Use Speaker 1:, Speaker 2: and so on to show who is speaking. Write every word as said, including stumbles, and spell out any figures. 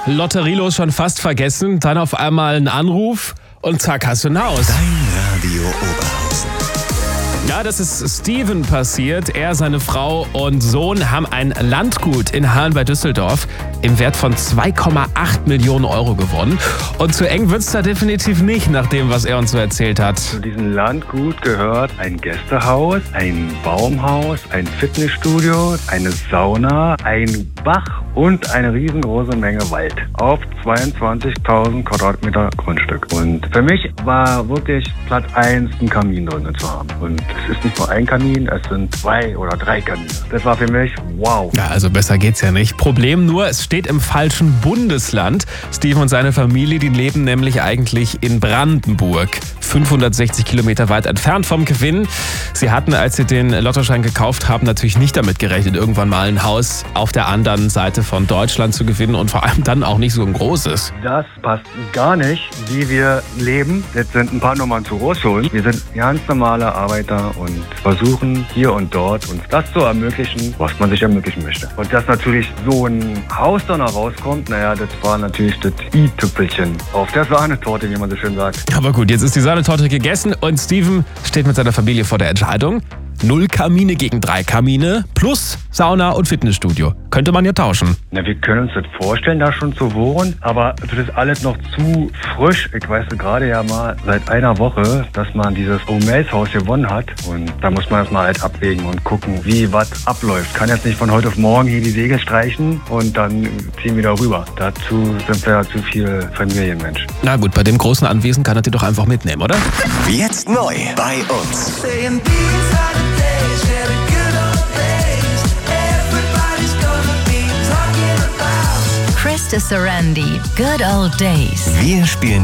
Speaker 1: lotterielos schon fast vergessen, dann auf einmal ein Anruf und zack, hast du ein Haus.
Speaker 2: Dein Radio Oberhausen.
Speaker 1: Ja, das ist Steven passiert. Er, seine Frau und Sohn haben ein Landgut in Hahn bei Düsseldorf im Wert von zwei Komma acht Millionen Euro gewonnen. Und zu eng wird's da definitiv nicht, nach dem, was er uns so erzählt hat.
Speaker 3: Zu diesem Landgut gehört ein Gästehaus, ein Baumhaus, ein Fitnessstudio, eine Sauna, ein Bach und eine riesengroße Menge Wald auf zweiundzwanzigtausend Quadratmeter Grundstück. Und für mich war wirklich Platz eins, ein Kamin drin zu haben. Und es ist nicht nur ein Kamin, es sind zwei oder drei Kamine. Das war für mich wow.
Speaker 1: Ja, also besser geht's ja nicht. Problem nur, es steht im falschen Bundesland. Steven und seine Familie, die leben nämlich eigentlich in Brandenburg, fünfhundertsechzig Kilometer weit entfernt vom Gewinn. Sie hatten, als sie den Lottoschein gekauft haben, natürlich nicht damit gerechnet, irgendwann mal ein Haus auf der anderen Seite von Deutschland zu gewinnen und vor allem dann auch nicht so ein großes.
Speaker 3: Das passt gar nicht, wie wir leben. Jetzt sind ein paar Nummern zu groß für uns. Wir sind ganz normale Arbeiter und versuchen hier und dort uns das zu ermöglichen, was man sich ermöglichen möchte. Und dass natürlich so ein Haus dann noch rauskommt, naja, das war natürlich das i-Tüpfelchen auf der Sahnetorte, wie man so schön sagt.
Speaker 1: Aber gut, jetzt ist die Sahnetorte gegessen und Steven steht mit seiner Familie vor der Entscheidung. Null Kamine gegen drei Kamine plus Sauna und Fitnessstudio. Könnte man ja tauschen.
Speaker 3: Na, wir können uns das vorstellen, da schon zu wohnen, aber das ist alles noch zu frisch. Ich weiß gerade ja mal seit einer Woche, dass man dieses O'Mays-Haus gewonnen hat. Und da muss man das mal halt abwägen und gucken, wie was abläuft. Kann jetzt nicht von heute auf morgen hier die Segel streichen und dann ziehen wir da rüber. Dazu sind wir ja zu viel Familienmensch.
Speaker 1: Na gut, bei dem großen Anwesen kann er die doch einfach mitnehmen, oder?
Speaker 2: Jetzt neu bei uns.
Speaker 4: Krista Sarandi, Good Old Days.
Speaker 2: Wir spielen